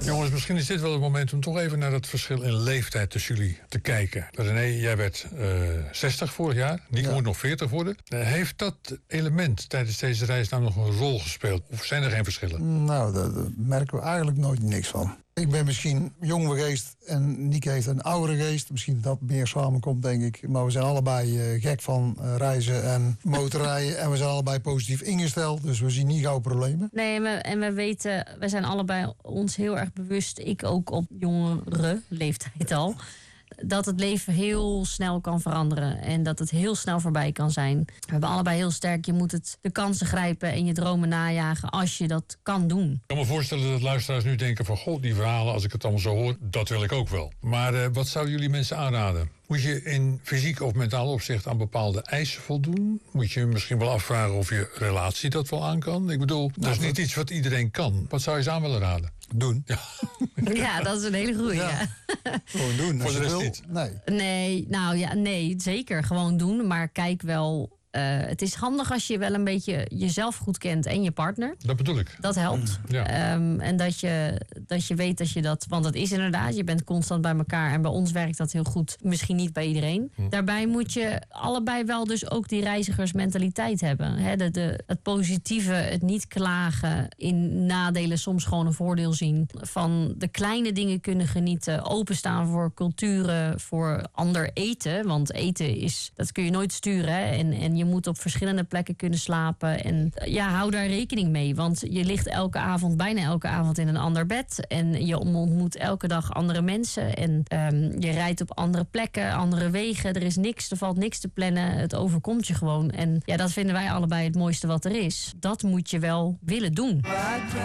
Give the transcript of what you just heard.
Jongens, misschien is dit wel het moment om toch even naar dat verschil in leeftijd tussen jullie te kijken. René, jij werd 60 vorig jaar. Nico moet nog 40 worden. Heeft dat element tijdens deze reis nou nog een rol gespeeld? Of zijn er geen verschillen? Nou, daar merken we eigenlijk nooit niks van. Ik ben misschien jongere geest en Nick heeft een oudere geest. Misschien dat meer samenkomt, denk ik. Maar we zijn allebei gek van reizen en motorrijden. En we zijn allebei positief ingesteld. Dus we zien niet gauw problemen. Nee, en we weten, we zijn allebei ons heel erg bewust. Ik ook op jongere leeftijd al. Dat het leven heel snel kan veranderen. En dat het heel snel voorbij kan zijn. We hebben allebei heel sterk, je moet de kansen grijpen en je dromen najagen als je dat kan doen. Ik kan me voorstellen dat luisteraars nu denken van... goh, die verhalen, als ik het allemaal zo hoor, dat wil ik ook wel. Maar wat zouden jullie mensen aanraden? Moet je in fysiek of mentaal opzicht aan bepaalde eisen voldoen? Moet je misschien wel afvragen of je relatie dat wel aan kan? Ik bedoel, dat is niet iets wat iedereen kan. Wat zou je ze aan willen raden? Doen. Ja, dat is een hele goeie. Ja. Gewoon doen. Voor de rest niet? Nee, zeker. Gewoon doen. Maar kijk wel... het is handig als je wel een beetje jezelf goed kent en je partner. Dat bedoel ik. Dat helpt. Ja. En dat je weet dat je dat... Want dat is inderdaad, je bent constant bij elkaar. En bij ons werkt dat heel goed. Misschien niet bij iedereen. Daarbij moet je allebei wel dus ook die reizigersmentaliteit hebben. Het positieve, het niet klagen. In nadelen soms gewoon een voordeel zien. Van de kleine dingen kunnen genieten. Openstaan voor culturen, voor ander eten. Want eten dat kun je nooit sturen. Hè? En je moet op verschillende plekken kunnen slapen. En hou daar rekening mee. Want je ligt bijna elke avond in een ander bed. En je ontmoet elke dag andere mensen. En je rijdt op andere plekken, andere wegen. Er valt niks te plannen. Het overkomt je gewoon. En dat vinden wij allebei het mooiste wat er is. Dat moet je wel willen doen.